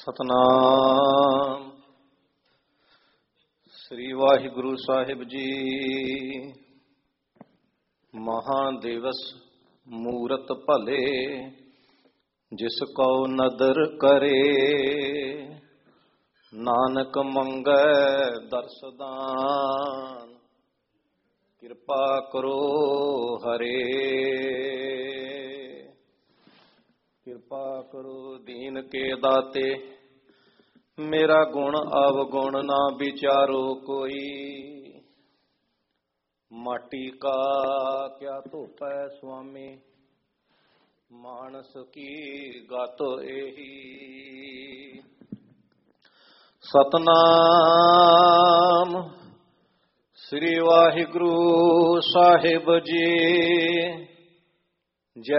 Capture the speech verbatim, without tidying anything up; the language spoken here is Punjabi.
ਸਤਨਾਮ ਸ੍ਰੀ ਵਾਹਿਗੁਰੂ ਸਾਹਿਬ ਜੀ। ਮਹਾਂ ਦਿਵਸ ਮੂਰਤ ਭਲੇ, ਜਿਸ ਕਉ ਨਦਰ ਕਰੇ। ਨਾਨਕ ਮੰਗੈ ਦਰਸ ਦਾਨ, ਕਿਰਪਾ ਕਰੋ ਹਰੇ। ਕਿਰਪਾ ਕਰੋ ਦੀਨ ਕੇ ਦਾਤੇ, ਮੇਰਾ ਗੁਣ ਅਵਗੁਣ ਨਾ ਵਿਚਾਰੋ ਕੋਈ। ਮਾਟੀ ਕਾ ਕਿਆ ਧੋਪੈ ਸੁਆਮੀ, ਮਾਨਸ ਕੀ ਗਤ ਇਹੀ। ਸਤਨਾਮ ਸ੍ਰੀ ਵਾਹਿਗੁਰੂ ਸਾਹਿਬ ਜੀ।